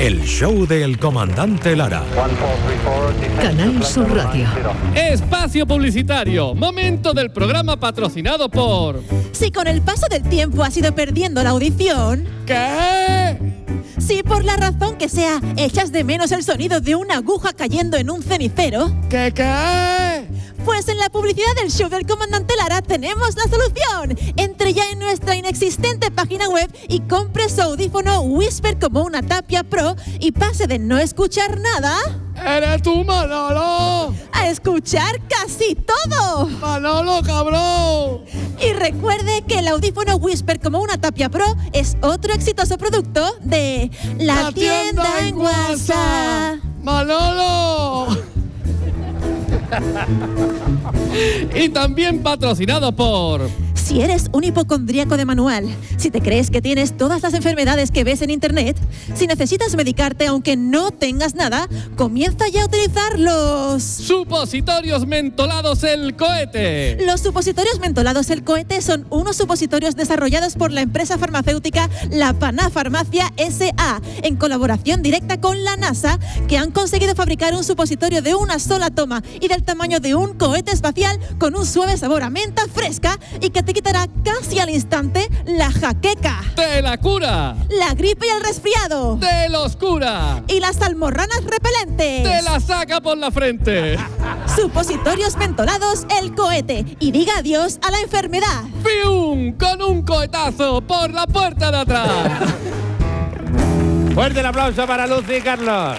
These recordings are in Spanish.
El show del comandante Lara. Canal Sur Radio. Espacio publicitario. Momento del programa patrocinado por... Si con el paso del tiempo has ido perdiendo la audición... ¿Qué? Si por la razón que sea echas de menos el sonido de una aguja cayendo en un cenicero... ¿Qué? Pues en la publicidad del show del comandante Lara tenemos la solución. Entre ya en nuestra inexistente página web y compre su audífono Whisper como una Tapia Pro y pase de no escuchar nada... ¡Eres tú, Manolo! ¡A escuchar casi todo! ¡Manolo, cabrón! Y recuerde que el audífono Whisper como una Tapia Pro es otro exitoso producto de La Tienda en WhatsApp. ¡Manolo! Y también patrocinado por... Si eres un hipocondríaco de manual, si te crees que tienes todas las enfermedades que ves en internet, si necesitas medicarte aunque no tengas nada, comienza ya a utilizar los... Supositorios mentolados El Cohete. Los supositorios mentolados El Cohete son unos supositorios desarrollados por la empresa farmacéutica La Paná Farmacia S.A. en colaboración directa con la NASA, que han conseguido fabricar un supositorio de una sola toma y del tamaño de un cohete espacial con un suave sabor a menta fresca y que te quitará casi al instante la jaqueca, ¡Te la cura! la gripe y el resfriado, ¡Te los cura! y las almorranas repelentes. ¡Te la saca por la frente! Supositorios mentolados El Cohete y diga adiós a la enfermedad. ¡Fium! Con un cohetazo por la puerta de atrás. Fuerte el aplauso para Lucy y Carlos.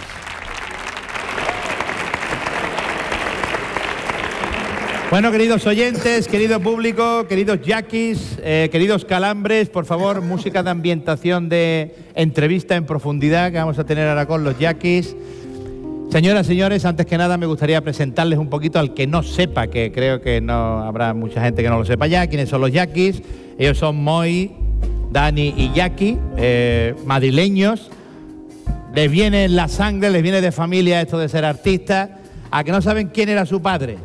Bueno, queridos oyentes, querido público, queridos yaquis, queridos calambres, por favor, música de ambientación de entrevista en profundidad que vamos a tener ahora con los yaquis. Señoras, señores, antes que nada me gustaría presentarles un poquito al que no sepa, que creo que no habrá mucha gente que no lo sepa ya, quiénes son los yaquis. Ellos son Moi, Dani y Jackie, madrileños. Les viene en la sangre, les viene de familia esto de ser artistas. ¿A que no saben quién era su padre?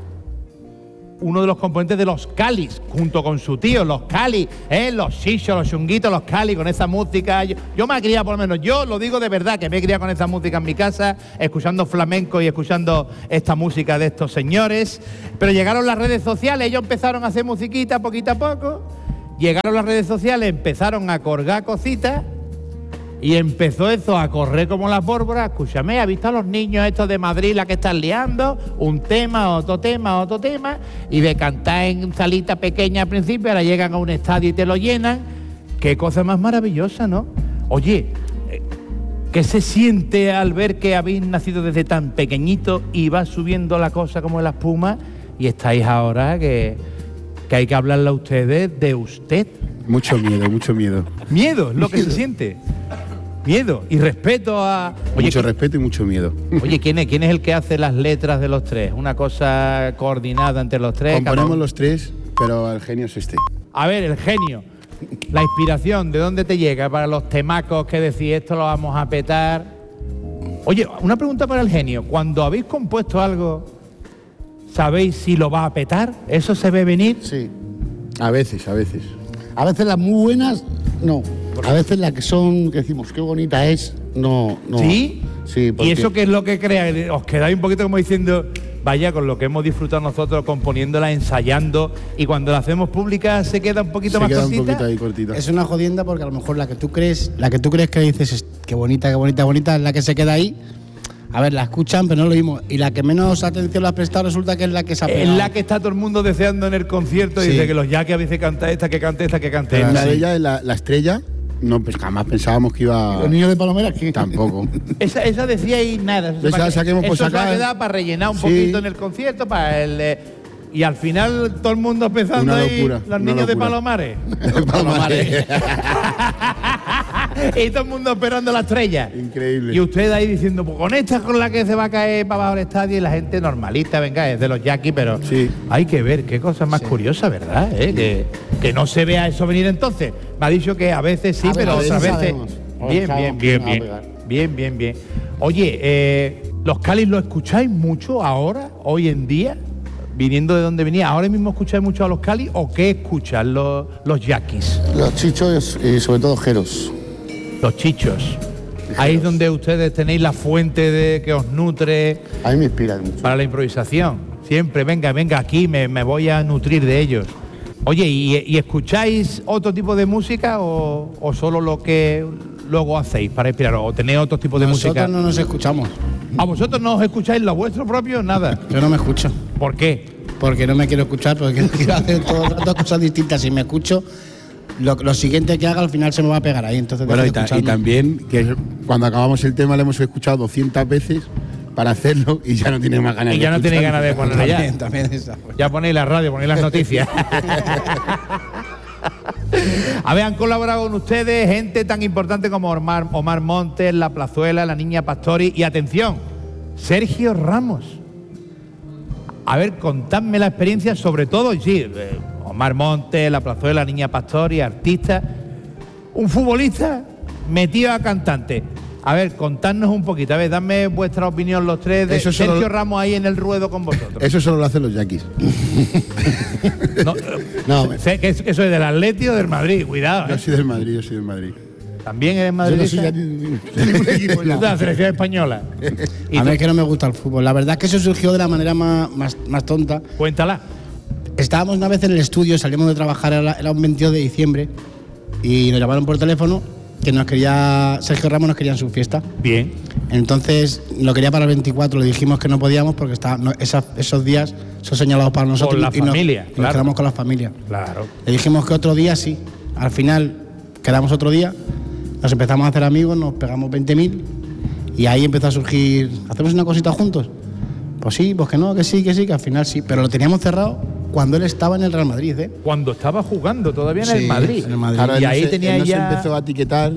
Uno de los componentes de los Calis, junto con su tío, los Calis, los Chichos, los Chunguitos, los Calis, con esa música. Yo me he criado, por lo menos, yo lo digo de verdad, que me he criado con esa música en mi casa, escuchando flamenco y escuchando esta música de estos señores. Pero llegaron las redes sociales, ellos empezaron a hacer musiquita poquito a poco, llegaron las redes sociales, empezaron a colgar cositas, y empezó eso a correr como las pólvoras. Escúchame, ¿has visto a los niños estos de Madrid la que están liando? Un tema, otro tema, y de cantar en salita pequeña al principio, ahora llegan a un estadio y te lo llenan. Qué cosa más maravillosa, ¿no? Oye, ¿qué se siente al ver que habéis nacido desde tan pequeñito y va subiendo la cosa como la espuma y estáis ahora que hay que hablarle a ustedes de usted? Mucho miedo, mucho miedo. ¿Miedo es lo que se siente? Miedo y respeto a... Oye, mucho respeto y mucho miedo. Oye, ¿quién es el que hace las letras de los tres? Una cosa coordinada entre los tres. Componemos los tres, pero el genio es este. A ver, el genio. La inspiración, ¿de dónde te llega para los temacos que decís esto lo vamos a petar? Oye, una pregunta para el genio. Cuando habéis compuesto algo, ¿sabéis si lo va a petar? ¿Eso se ve venir? Sí, a veces. A veces las muy buenas, no. A veces las que son, que decimos, qué bonita es, no. ¿Sí? Sí, porque... ¿Y eso qué es lo que crea? Os quedáis un poquito como diciendo, vaya, con lo que hemos disfrutado nosotros componiéndola, ensayando, y cuando la hacemos pública se queda un poquito más cortita. Se queda un poquito ahí cortita. Es una jodienda porque a lo mejor la que tú crees que dices, qué bonita, es la que se queda ahí. A ver, la escuchan, pero no lo oímos. Y la que menos atención le ha prestado resulta que es la que se ha pegado. Es la que está todo el mundo deseando en el concierto. Sí. Y dice que los yaquis a veces canta esta, que cante esta, que cante esta. La de ella, la estrella, no, pues jamás pensábamos que iba... ¿Los niños de Palomera qué? Tampoco. esa decía y nada. Esa saquemos por sacar. Eso se ha quedado para rellenar un poquito en el concierto, para el... y al final todo el mundo empezando ahí, los niños de Palomares. Palomares. Y todo el mundo esperando la estrella. Increíble. Y usted ahí diciendo, pues con esta con la que se va a caer para abajo el estadio, y la gente normalista, venga, es de los yaquis, pero sí. Hay que ver qué cosa más curiosa, ¿verdad? Que no se vea eso venir entonces. Me ha dicho que a veces sí, pero otras veces... Bien. Oye, ¿los Calis lo escucháis mucho ahora, hoy en día? Viniendo de donde venía, ¿ahora mismo escucháis mucho a los Calis o qué escuchan los yaquis? Los Chichos y sobre todo Jeros. Los Chichos. Ahí es donde ustedes tenéis la fuente que os nutre. A mí me inspira mucho. Para la improvisación. Siempre, venga, aquí, me voy a nutrir de ellos. Oye, ¿y escucháis otro tipo de música o solo lo que luego hacéis para inspirar? ¿O tenéis otro tipo de música? Nosotros no nos escuchamos. ¿A vosotros no os escucháis lo vuestro propio? Nada. Yo no me escucho. ¿Por qué? Porque no me quiero escuchar, porque quiero hacer todo el rato cosas distintas. Si me escucho, lo siguiente que haga al final se me va a pegar ahí. Entonces bueno, y también que cuando acabamos el tema lo hemos escuchado 200 veces para hacerlo y ya no tiene más ganas. Y ya no tiene ganas de ponerlo ya. También esa. Ya ponéis la radio, ponéis las noticias. A ver, han colaborado con ustedes gente tan importante como Omar Montes, La Plazuela, La Niña Pastori y, atención, Sergio Ramos. A ver, contadme la experiencia, sobre todo, sí, Omar Montes, La Plazuela, La Niña Pastori, artista, un futbolista metido a cantante. A ver, contadnos un poquito, a ver, dadme vuestra opinión los tres de Sergio Ramos ahí en el ruedo con vosotros. Eso solo lo hacen los yaquis. No, sé que eso es del Atleti o del Madrid, cuidado. Yo soy del Madrid, ¿También eres madridista? Yo no soy de ningún equipo. De la selección española. A mí es que no me gusta el fútbol. La verdad es que eso surgió de la manera más tonta. Cuéntala. Estábamos una vez en el estudio, salimos de trabajar, era un 22 de diciembre, y nos llamaron por teléfono que Sergio Ramos nos quería en su fiesta. Bien. Entonces lo quería para el 24, le dijimos que no podíamos porque esos días son señalados para nosotros. Con la familia, y nos quedamos con la familia. Claro. Le dijimos que otro día sí. Al final quedamos otro día, nos empezamos a hacer amigos, nos pegamos 20.000 y ahí empezó a surgir, ¿hacemos una cosita juntos? Pues sí, pues que no, que sí, que al final sí. Pero lo teníamos cerrado cuando él estaba en el Real Madrid, ¿eh? Cuando estaba jugando todavía en el Madrid. En el Madrid. Claro, y ahí tenía él ya... se empezó a etiquetar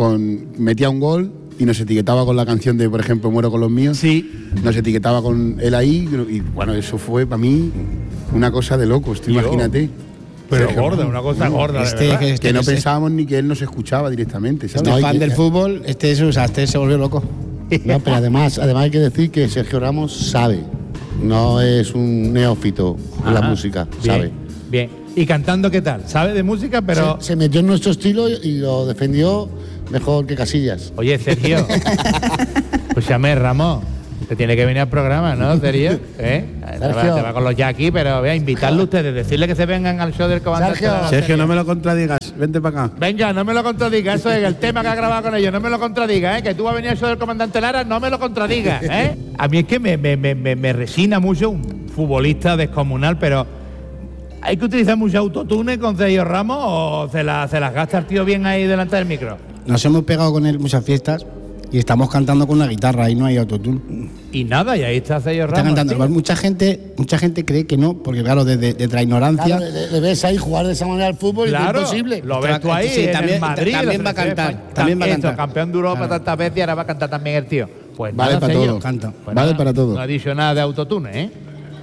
metía un gol y nos etiquetaba con la canción de, por ejemplo, Muero con los míos. Sí. Nos etiquetaba con él ahí y bueno, eso fue para mí una cosa de locos, imagínate. Pero Sergio gorda, Ramos. una cosa gorda, de verdad. Que no pensábamos ni que él nos escuchaba directamente, ¿sabes? No, fan del fútbol, este se volvió loco. No, pero además hay que decir que Sergio Ramos sabe. No es un neófito en la música, bien, sabe. Bien. ¿Y cantando qué tal? ¿Sabe de música? Pero Se metió en nuestro estilo y lo defendió mejor que Casillas. Oye, Sergio, escúchame, Ramón, te tiene que venir al programa, ¿no, Sergio? Te va con los Jackie, pero voy a invitarle a ustedes, decirle que se vengan al show del comandante. Sergio, no me lo contradigas, vente para acá. Venga, no me lo contradigas, eso es el tema que ha grabado con ellos, no me lo contradigas, que tú vas a venir al show del comandante Lara, no me lo contradigas, A mí es que me resina mucho un futbolista descomunal, pero ¿hay que utilizar mucho autotune con Sergio Ramos o se las gasta el tío bien ahí delante del micro? Nos hemos pegado con él muchas fiestas y estamos cantando con la guitarra, ahí no hay autotune. Y nada, y ahí está Sergio Ramos. Está cantando. Igual mucha gente cree que no, porque claro, desde la ignorancia. Claro, le ves ahí jugar de esa manera al fútbol y es imposible. Lo ves tú ahí, Sí, en también- el Madrid. también va a cantar, también va a cantar. Campeón de Europa Claro. tantas veces y ahora va a cantar también el tío. Pues Vale nada, para Sergio. todo. Canta. Pues Vale nada, para todo. No ha dicho nada de autotune, ¿eh?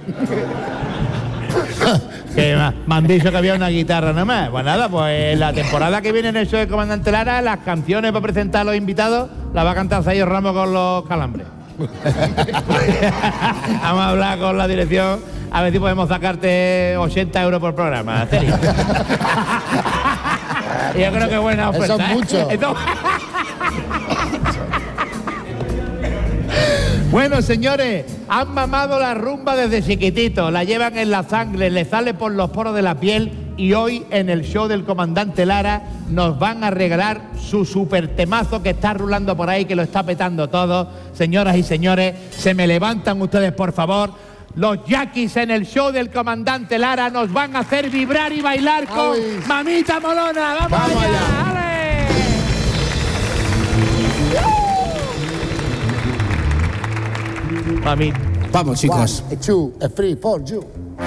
Que me han dicho que había una guitarra nada más. Pues nada, pues la temporada que viene en el show de Comandante Lara, las canciones para presentar a los invitados las va a cantar Sergio Ramos con los Calambres. Vamos a hablar con la dirección a ver si podemos sacarte 80 euros por programa, Sergio. Yo creo que es buena oferta. Eso es mucho. Bueno, señores, han mamado la rumba desde chiquitito, la llevan en la sangre, le sale por los poros de la piel y hoy en el show del comandante Lara nos van a regalar su super temazo que está rulando por ahí, que lo está petando todo. Señoras y señores, se me levantan ustedes, por favor. Los Yaquis en el show del comandante Lara nos van a hacer vibrar y bailar con Ay. Mamita Molona. ¡Vamos allá! ¡Ale! Mami, Vamos, chicos. 1, 2, 3, 4, you.